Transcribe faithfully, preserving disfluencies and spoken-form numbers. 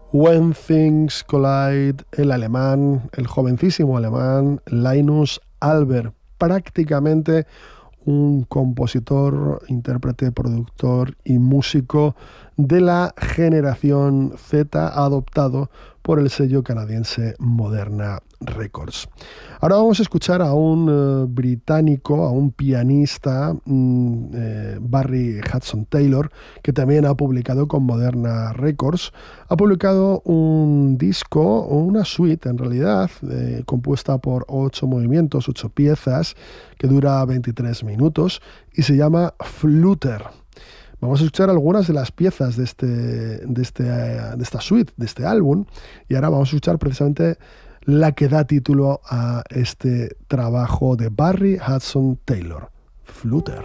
When Things Collide, el alemán, el jovencísimo alemán Linus Albert, prácticamente un compositor, intérprete, productor y músico de la generación Z, adoptado por el sello canadiense Moderna Records. Ahora vamos a escuchar a un uh, británico, a un pianista, um, eh, Barry Hudson Taylor, que también ha publicado con Moderna Records. Ha publicado un disco, o una suite en realidad, eh, compuesta por ocho movimientos, ocho piezas, que dura veintitrés minutos y se llama Flutter. Vamos a escuchar algunas de las piezas de, este, de, este, de esta suite, de este álbum, y ahora vamos a escuchar precisamente la que da título a este trabajo de Barry Hudson Taylor, Flutter.